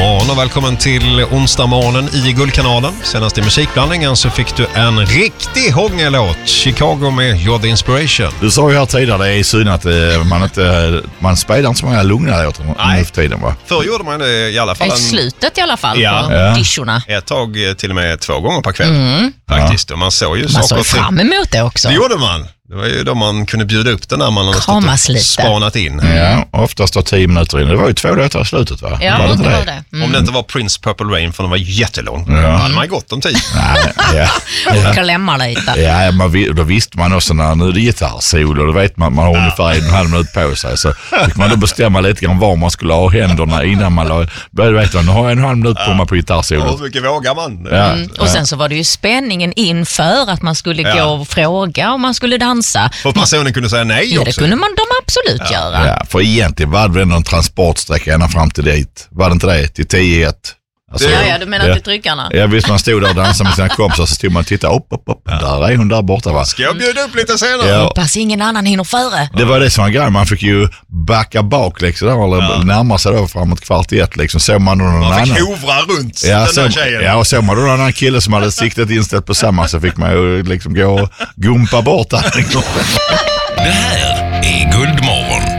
morgon och välkommen till onsdag morgonen i Guldkanalen. Senast i musikblandningen så fick du en riktig hångellåt. Chicago med You're the Inspiration. Du sa ju här tidigare, det är synd att man spelar inte så många lugna låtar nu för tiden, va? Förr gjorde man det i alla fall. I slutet i alla fall Ja. på dishorna. Ett tag till och med 2 gånger per kväll. Faktiskt. Och man såg ju Man såg fram emot det också. Det gjorde man. Det var ju då man kunde bjuda upp den när man hade Kramas lite. spanat in. Ja, oftast 10 minuter in. Det var ju 2 låtar i slutet, va? Ja, var det inte det det? var det. Om det inte var Prince Purple Rain, för den var jättelång. Då hade man gått om tid. Klämmar lite. Ja, då visste man också när nu är det gitarrsolo, då vet man har ungefär 1,5 minut på sig. Så fick man då bestämma lite grann var man skulle ha händerna innan man började veta att nu har jag 1,5 minut på mig på gitarrsolot. Hur mycket vågar man? Och sen så var det ju spänningen inför att man skulle gå och fråga om man skulle dansa. För personen kunde säga nej Ja, också. det kunde de absolut göra. Ja, för egentligen var det väl en transportsträcka ända fram till dit. Var det inte det? Till 10-1. Alltså, Ja, du menar till tryckarna? Ja, visst, man stod där och dansade med sina kompisar, så stod man och tittade upp. Där är hon där borta, va? Ska jag bjuda upp lite senare? Ja. Hoppas ingen annan hinner före. Det var det som var grejen, man fick ju backa bak liksom, eller närma sig då framåt 12:45 liksom. Såg man då någon Man annan. fick hovra runt Ja, den där tjejen. Ja, och såg man då någon annan kille som hade siktet inställt på samma, så fick man ju liksom gå och gumpa bort där. Det här är Guldmorgon.